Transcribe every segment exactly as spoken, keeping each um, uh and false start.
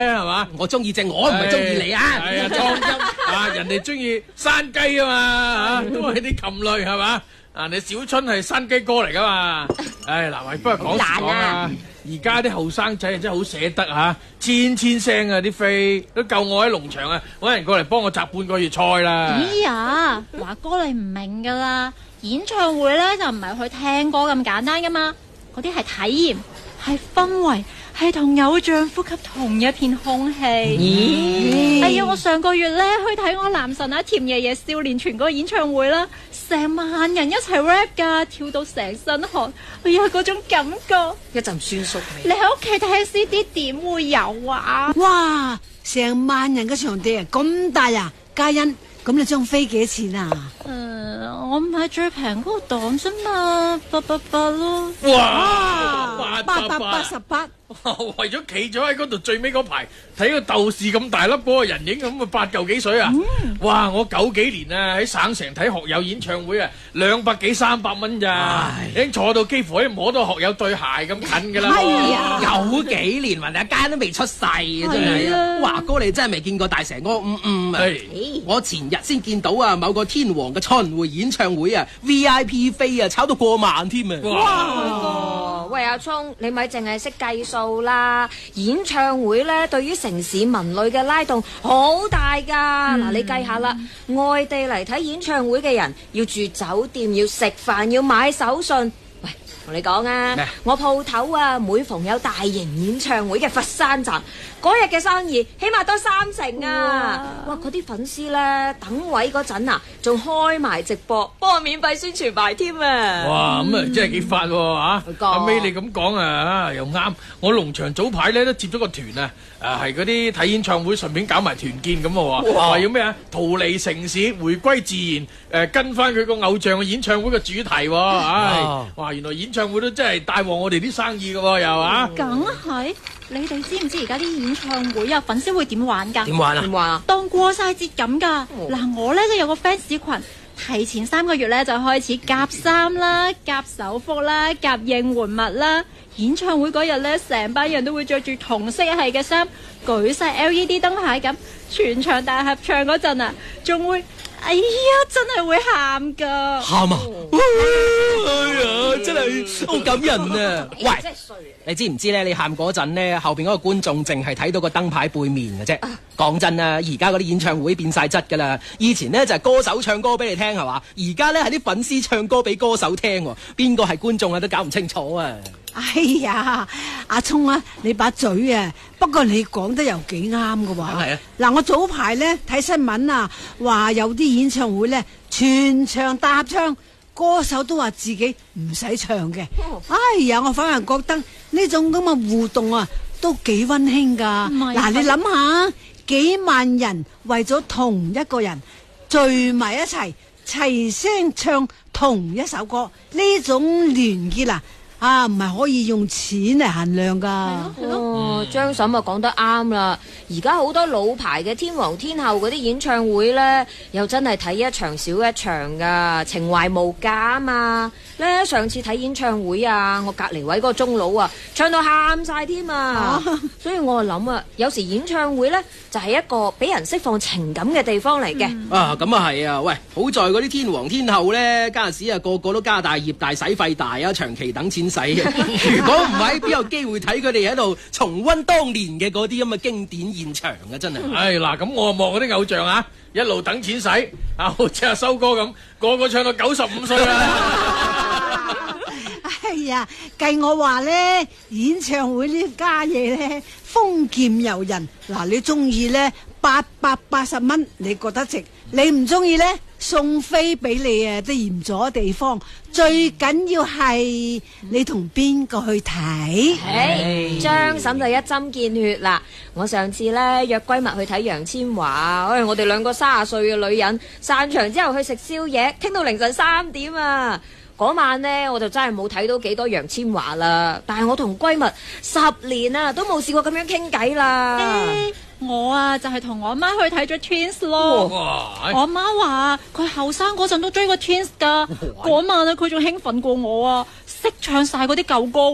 係嘛？ 我中意隻，我唔係中意你啊！ 係啊，裝音啊，人哋中意山雞啊嘛，都係啲禽類係嘛？啊，你小春係山雞哥嚟噶嘛？唉，嗱，不過講時講啊，而家啲後生仔真係好捨得嚇，千千聲啊啲飛都夠我喺農場啊揾人過嚟幫我摘半個月菜啦。 哎呀，華哥你唔明噶啦，演唱會咧就唔係去聽歌咁簡單噶嘛，嗰啲係體驗，係氛圍。係同偶像呼吸同一片空氣。咦？哎呀，我上個月咧去睇我男神啊甜爺爺少年團嗰個演唱會啦，成萬人一齊 rap 噶，跳到成身汗。哎呀，嗰種感覺， 一陣酸縮味。 你喺屋企聽 C D 點會有啊？ 哇！成萬人嘅場地啊，咁大啊！嘉欣，咁你張飛幾多錢啊？ 誒、呃，我買最平嗰個檔啫嘛，八八八咯。 哇！ 八百八十八。 為咗企咗喺嗰度最尾嗰排睇個豆豉咁大粒嗰個人影咁啊八嚿幾水啊！嗯、哇！我九幾年啊喺省城睇學友演唱會啊，兩百幾三百蚊咋，已經坐到幾乎可以摸到學友對鞋咁近噶啦。 係啊，九幾年雲大家都未出世啊，真係啊！華哥你真係未見過大成哥五五啊！我前日先見到啊，某個天王嘅巡迴演唱會啊 ，V I P 飛啊，炒到過萬添啊！ 哇！喂阿聰，你咪淨係識計數啦！演唱會咧，對於城市文旅嘅拉動好大㗎。嗱、嗯，你計下啦，外地嚟睇演唱會嘅人要住酒店，要食飯，要買手信。喂，同你講啊，麼我鋪頭啊，每逢有大型演唱會嘅佛山站，嗰日嘅生意起碼多三成啊！哇，嗰啲粉絲咧等位嗰陣啊，仲開埋直播，幫我免費宣傳埋添啊！ 哇，咁啊真係幾發喎嚇！阿 May 你咁講啊，又啱。我農場早排咧都接咗個團啊，誒係嗰啲睇演唱會順便搞埋團建咁喎，話要咩啊？逃離城市，回歸自然，誒跟翻佢個偶像嘅演唱會嘅主題喎，唉，哇！原來演唱會都真係帶旺我哋啲生意㗎喎，又啊！ 梗係。你哋知唔知而家啲演唱會啊，粉絲會點玩㗎？ 點玩啊？ 點玩啊？ 當過晒節咁㗎。嗱、哦，我咧都有個 fans 群，提前三個月咧就開始夾衫啦、夾手幅啦、夾應援物啦。演唱會嗰日咧，成班人都會着住同色系嘅衫，舉晒 L E D 燈牌咁，全場大合唱嗰陣啊，仲會。哎呀，真係會喊噶！ 喊啊！哎呀，真係好感人啊！喂，真係衰啊！你知唔知咧？你喊嗰陣咧，後邊嗰個觀眾淨係睇到個燈牌背面嘅啫。講真啊，而家嗰啲演唱會變晒質噶啦。以前呢就係歌手唱歌俾你聽係嘛，而家咧係啲粉絲唱歌俾歌手聽，邊個係觀眾啊都搞唔清楚啊！ 哎呀，阿聰啊，你把嘴啊，不過你講得又幾啱噶喎。係啊，嗱，我早排咧睇新聞啊，話有啲演唱會咧全場大合唱，歌手都話自己唔使唱嘅。哦、哎呀，我反而覺得呢種咁嘅互動啊，都幾溫馨噶。嗱，你諗下，幾萬人為咗同一個人聚埋一齊，齊聲唱同一首歌，呢種聯結啊！啊，唔係可以用錢嚟衡量噶。 哦，張嬸啊講得啱啦。而家好多老牌嘅天王天后嗰啲演唱會呢，又真係睇一場少一場噶，情懷無價啊嘛。呢上次睇演唱會啊，我隔離位嗰個中佬啊，唱到喊晒添啊。啊所以我就諗啊，有時演唱會呢，就係、是、一個俾人釋放情感嘅地方嚟嘅。 嗯、啊，咁啊係啊，喂，好在嗰啲天王天后呢，家陣時啊個個都家大業大，使費大啊，長期等錢使。如果唔係，邊有機會睇佢哋喺度重溫當年嘅嗰啲咁嘅經典現場啊！真係。 唉嗱，咁我望嗰啲偶像啊，一路等錢使啊，好似阿修哥咁，個個唱到九十五歲啦。 哎呀，計我話咧，演唱會呢家嘢咧，豐儉由人。嗱，你中意咧八百八十蚊，你覺得值？你唔中意咧，送飛俾你啊，都嫌咗地方。最緊要係你同邊個去睇？ 誒，張嬸就一針見血啦！我上次咧約閨蜜去睇楊千嬅，哎，我哋兩個三十歲嘅女人散場之後去食宵夜，傾到凌晨三點啊！嗰晚呢，我就真係冇睇到幾多楊千嬅啦，但係我同閨蜜十年啊都冇試過咁樣傾偈啦。 欸我啊就係、是、同我媽去睇咗 Twins 咯，我媽話佢後生嗰陣都追過 Twins 噶，嗰晚啊佢仲興奮過我啊，識唱晒嗰啲舊歌喎。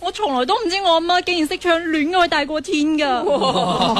我從來都唔知我阿媽竟然識唱《戀愛大過天》噶。